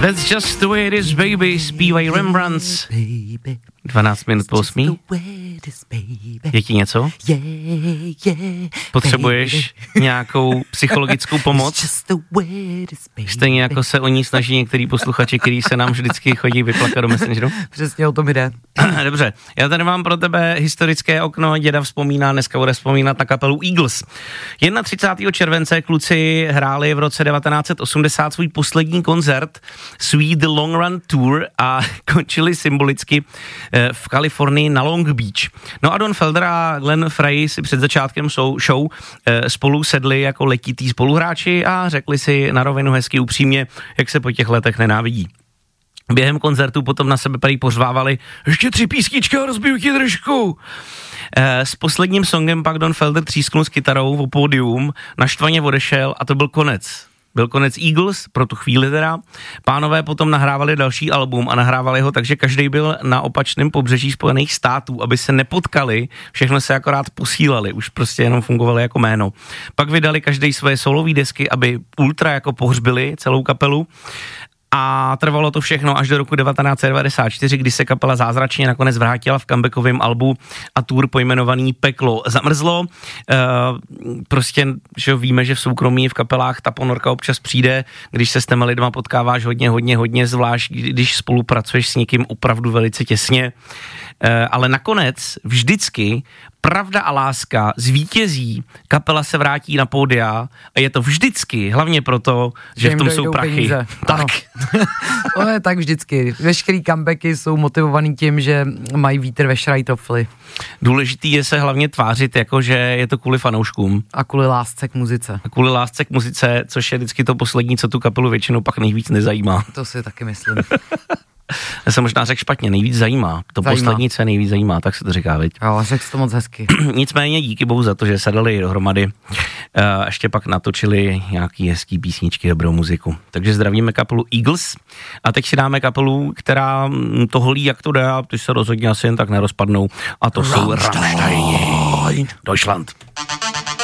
That's just the way it is, baby, zpívají Rembrandts. 12 minut po 8. Je ti něco? Potřebuješ nějakou psychologickou pomoc? Stejně jako se o ní snaží některý posluchači, který se nám vždycky chodí vyplakat do Messengeru? Přesně o tom jde. Dobře, já tady mám pro tebe historické okno. Děda vzpomíná, dneska bude vzpomínat na kapelu Eagles. 31. července kluci hráli v roce 1980 svůj poslední koncert Sweet the Long Run Tour a končili symbolicky v Kalifornii na Long Beach. No a Don Felder a Glenn Frey si před začátkem show spolu sedli jako letitý spoluhráči a řekli si na rovinu hezky upřímně, jak se po těch letech nenávidí. Během koncertu potom na sebe prý pořvávali ještě 3 písničky a rozbiju ti držku. S posledním songem pak Don Felder třísknul s kytarou o pódium, naštvaně odešel a to byl konec. Byl konec Eagles, pro tu chvíli teda. Pánové potom nahrávali další album a nahrávali ho, takže každý byl na opačném pobřeží Spojených států, aby se nepotkali, všechno se akorát posílali, už prostě jenom fungovali jako jméno. Pak vydali každý své solový desky, aby ultra jako pohřbili celou kapelu. A trvalo to všechno až do roku 1994, kdy se kapela zázračně nakonec vrátila v comebackovém albu a tour pojmenovaný Peklo zamrzlo. Prostě, že víme, že v soukromí v kapelách ta ponorka občas přijde, když se s těma lidma potkáváš hodně, zvlášť když spolupracuješ s někým opravdu velice těsně. Ale nakonec vždycky pravda a láska zvítězí, kapela se vrátí na pódia a je to vždycky, hlavně proto, že v tom jsou prachy. Peníze. Tak. To je tak vždycky. Veškerý comebacky jsou motivovaný tím, že mají vítr ve šrajtofli. Důležitý je se hlavně tvářit, jako že je to kvůli fanouškům. A kvůli lásce k muzice. Což je vždycky to poslední, co tu kapelu většinou pak nejvíc nezajímá. To si taky myslím. Já jsem možná řekl špatně, nejvíc zajímá. Poslední, co nejvíc zajímá, tak se to říká, viď? Jo, řekl jsi to moc hezky. Nicméně díky bohu za to, že se dali dohromady. Ještě pak natočili nějaký hezký písničky, dobrou muziku. Takže zdravíme kapelu Eagles a teď si dáme kapelu, která to holí, jak to jde, a ty se rozhodně asi jen tak nerozpadnou. A to jsou Rammsteini. Deutschland.